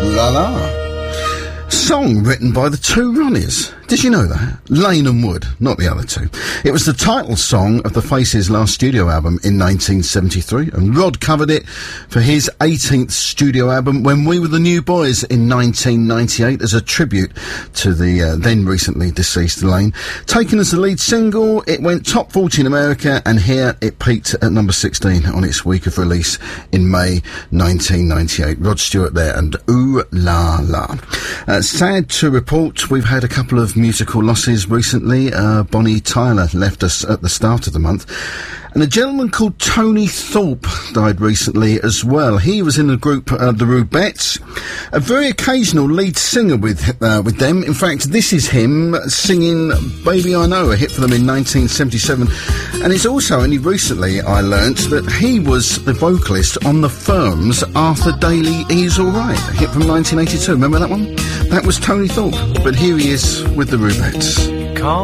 La La. Song written by the Two Ronnies. Did you know that? Lane and Wood, not the other two. It was the title song of the Faces' last studio album in 1973, and Rod covered it for his 18th studio album, When We Were the New Boys, in 1998, as a tribute to the then recently deceased Lane. Taken as the lead single, it went top 40 in America, and here it peaked at number 16 on its week of release in May 1998. Rod Stewart there, and Ooh La La. Sad to report, we've had a couple of musical losses recently. Bonnie Tyler left us at the start of the month, and a gentleman called Tony Thorpe died recently as well. He was in the group the Rubettes, a very occasional lead singer with them. In fact, this is him singing Baby I Know, a hit for them in 1977, and it's also only recently I learnt that he was the vocalist on The Firm's Arthur Daly He's Alright, a hit from 1982. Remember that one? That was Tony Thorpe, but here he is with the Rubettes.